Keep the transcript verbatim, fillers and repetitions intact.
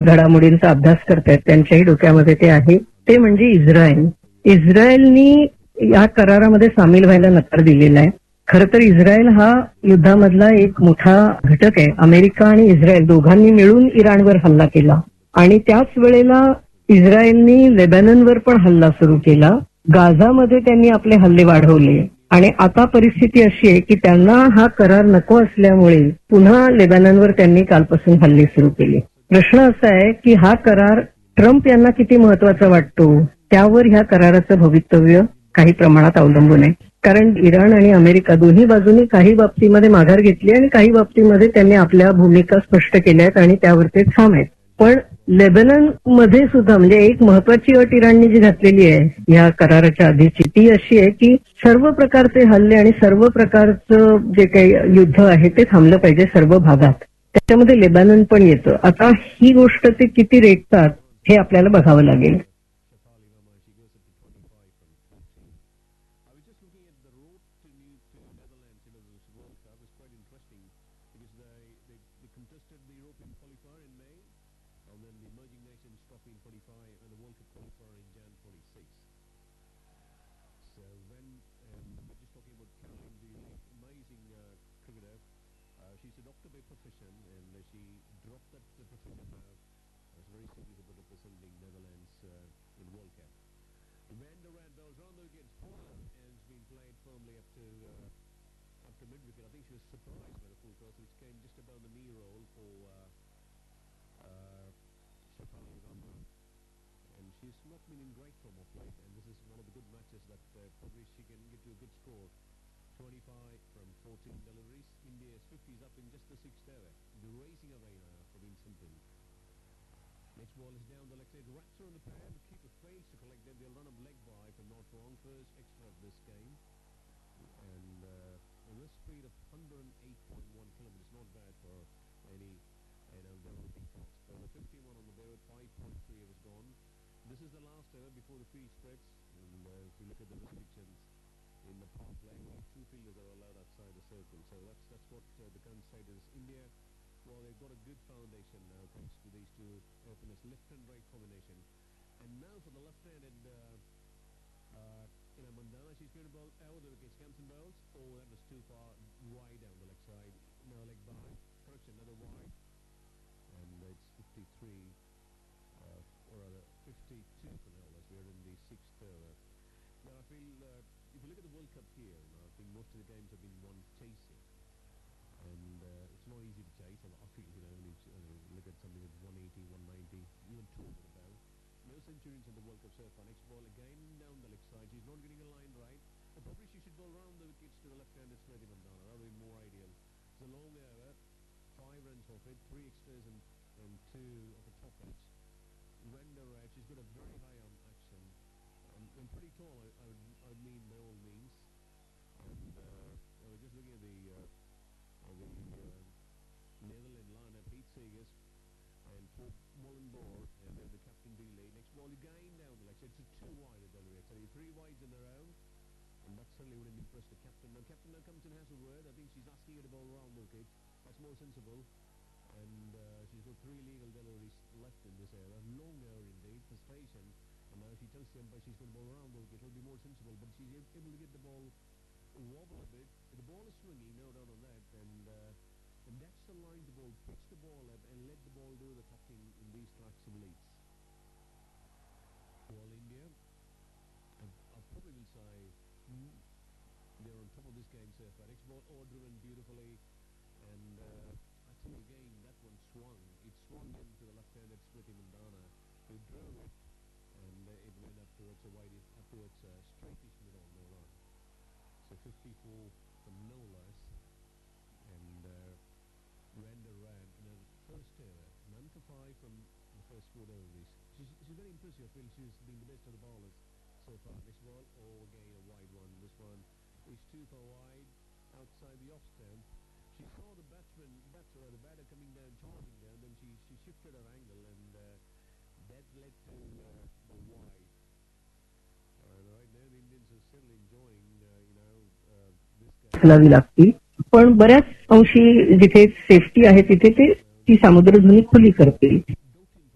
घडामोडींचा अभ्यास करतायत त्यांच्याही डोक्यामध्ये ते आहे, ते म्हणजे इस्रायल. इस्रायलनी या करारामध्ये सामील व्हायला नकार दिलेला आहे. खरं तर इस्रायल हा युद्धामधला एक मोठा घटक आहे. अमेरिका आणि इस्रायल दोघांनी मिळून इराणवर हल्ला केला आणि त्याच वेळेला इस्रायलनी लेबॅननवर पण हल्ला सुरू केला. गाझामध्ये त्यांनी आपले हल्ले वाढवले आणि आता परिस्थिती अशी आहे की त्यांना हा करार नको असल्यामुळे पुन्हा लेबॅननवर त्यांनी कालपासून हल्ले सुरू केले. प्रश्न असा आहे की हा करार ट्रम्प यांना किती महत्वाचा वाटतो त्यावर ह्या कराराचं भवितव्य काही प्रमाणात अवलंबून आहे. कारण इराण आणि अमेरिका दोन्ही बाजूनी काही बाबतीमध्ये माघार घेतली आणि काही बाबतीमध्ये त्यांनी आपल्या भूमिका स्पष्ट केल्या आहेत आणि त्यावर ते ठाम आहेत. पण लेबनन मध्ये सुद्धा म्हणजे एक महत्वाची अट इराणने जी घातलेली आहे या कराराच्या आधीची ती अशी आहे की सर्व प्रकारचे हल्ले आणि सर्व प्रकारचं जे काही युद्ध आहे ते थांबलं पाहिजे सर्व भागात. त्याच्यामध्ये लेबॅनन पण येतं. आता ही गोष्ट ते किती रेटतात हे आपल्याला बघावं लागेल. लावी लागतील पण बऱ्याच अंशी जिथे सेफ्टी आहे तिथे ते ती सामुद्रधुनी खुली करतील.